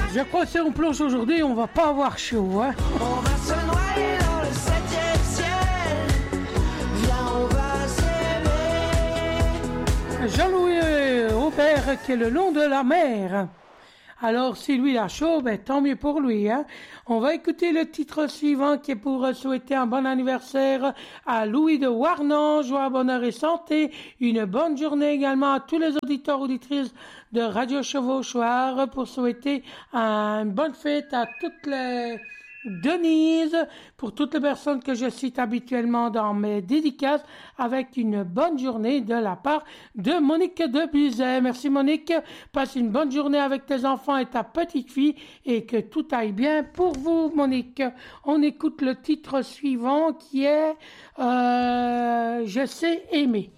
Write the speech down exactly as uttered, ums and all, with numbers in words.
Je crois que si on plonge aujourd'hui, on va pas avoir chaud, hein. On va se noyer dans le septième ciel. Viens, on va s'aimer. Jean-Louis Aubert qui est le long de la mer. Alors, si lui a chaud, ben, tant mieux pour lui, hein. On va écouter le titre suivant qui est pour souhaiter un bon anniversaire à Louis de Warnan, joie, bonheur et santé. Une bonne journée également à tous les auditeurs, auditrices de Radio Chevauchoir pour souhaiter une bonne fête à toutes les Denise, pour toutes les personnes que je cite habituellement dans mes dédicaces, avec une bonne journée de la part de Monique de Buzet. Merci Monique, passe une bonne journée avec tes enfants et ta petite fille et que tout aille bien pour vous Monique. On écoute le titre suivant qui est euh, Je sais aimer.